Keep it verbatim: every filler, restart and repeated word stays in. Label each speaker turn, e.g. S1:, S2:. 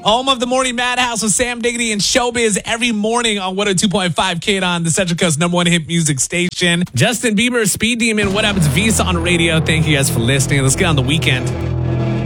S1: Home of the Morning Madhouse with Sam Diggity and Showbiz every morning on one oh two point five K on the Central Coast number one hit music station. Justin Bieber, Speed Demon, What Happens Visa on radio. Thank you guys for listening. Let's get on the weekend.